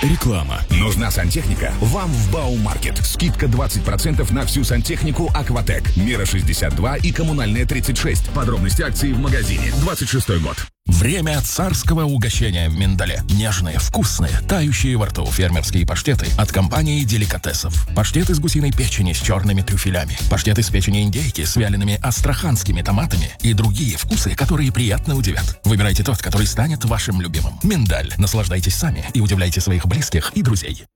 Реклама. Нужна сантехника? Вам в Баумаркет. Скидка 20% на всю сантехнику «Акватек». Мера 62 и коммунальная 36. Подробности акции в магазине. 26-й год. Время царского угощения в миндале. Нежные, вкусные, тающие во рту фермерские паштеты от компании «Деликатесов». Паштет из гусиной печени с черными трюфелями. Паштет из печени индейки с вялеными астраханскими томатами и другие вкусы, которые приятно удивят. Выбирайте тот, который станет вашим любимым. Миндаль. Наслаждайтесь сами и удивляйте своих близких и друзей.